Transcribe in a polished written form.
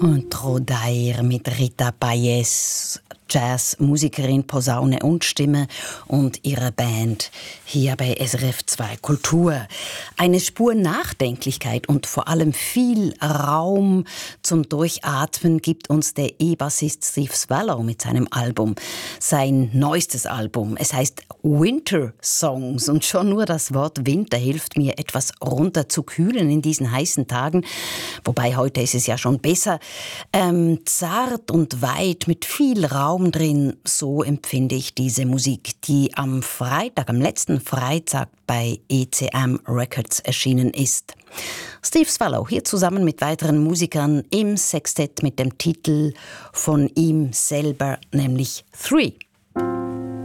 Und Rodair mit Rita Payés, Jazzmusikerin, Posaune und Stimme und ihre Band hier bei SRF 2 Kultur. Eine Spur Nachdenklichkeit und vor allem viel Raum zum Durchatmen gibt uns der E-Bassist Steve Swallow mit seinem Album. Sein neuestes Album. Es heißt Winter Songs und schon nur das Wort Winter hilft mir, etwas runterzukühlen in diesen heißen Tagen. Wobei heute ist es ja schon besser. Zart und weit mit viel Raum drin, so empfinde ich diese Musik, die am letzten Freitag bei ECM Records erschienen ist. Steve Swallow hier zusammen mit weiteren Musikern im Sextett mit dem Titel von ihm selber, nämlich Three.